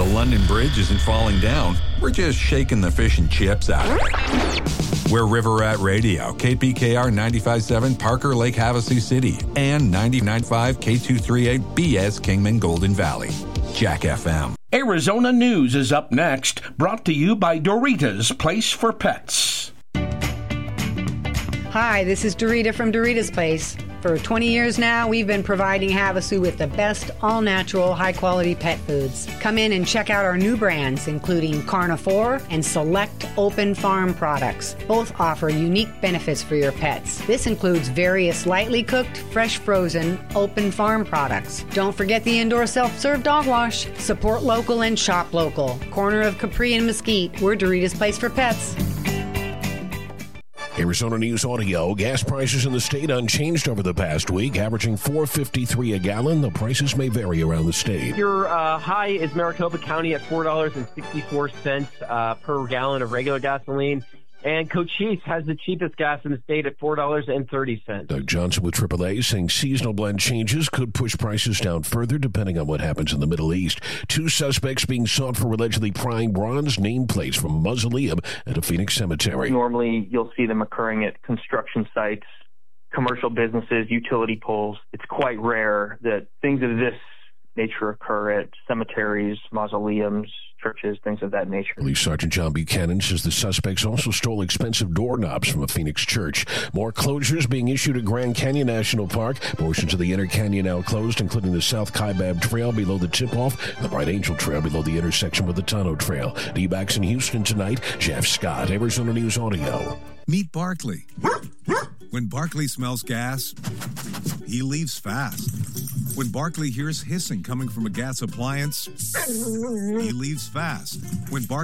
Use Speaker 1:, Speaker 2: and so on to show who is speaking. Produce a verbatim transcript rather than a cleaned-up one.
Speaker 1: London Bridge isn't falling down. We're just shaking the fish and chips out of it. We're River Rat Radio, K P K R ninety-five point seven, Parker Lake, Havasu City, and ninety-nine point five K two thirty-eight B S Kingman Golden Valley. Jack F M.
Speaker 2: Arizona News is up next, brought to you by Doritos Place for Pets.
Speaker 3: Hi, this is Dorita from Dorita's Place. For twenty years now, we've been providing Havasu with the best all-natural, high-quality pet foods. Come in and check out our new brands, including Carnivore and select Open Farm products. Both offer unique benefits for your pets. This includes various lightly cooked, fresh frozen, Open Farm products. Don't forget the indoor self-serve dog wash. Support local and shop local. Corner of Capri and Mesquite, we're Dorita's Place for Pets.
Speaker 4: Arizona News Audio. Gas prices in the state unchanged over the past week, averaging four dollars and fifty-three cents a gallon. The prices may vary around the state.
Speaker 5: Your uh, high is Maricopa County at four dollars and sixty-four cents uh, per gallon of regular gasoline. And Cochise has the cheapest gas in the state at four dollars and thirty cents.
Speaker 4: Doug Johnson with triple A saying seasonal blend changes could push prices down further depending on what happens in the Middle East. Two suspects being sought for allegedly prying bronze nameplates from a mausoleum at a Phoenix cemetery.
Speaker 6: Normally, you'll see them occurring at construction sites, commercial businesses, utility poles. It's quite rare that things of this nature occur at cemeteries, mausoleums, churches, things of that nature.
Speaker 4: Police Sergeant John Buchanan says the suspects also stole expensive doorknobs from a Phoenix church. More closures being issued at Grand Canyon National Park. Portions of the Inner Canyon now closed, including the South Kaibab Trail below the tip-off and the Bright Angel Trail below the intersection with the Tonto Trail. D-backs in Houston tonight. Jeff Scott, Arizona News Audio.
Speaker 7: Meet Barkley. When Barkley smells gas, he leaves fast. When Barkley hears hissing coming from a gas appliance, he leaves fast. When Barkley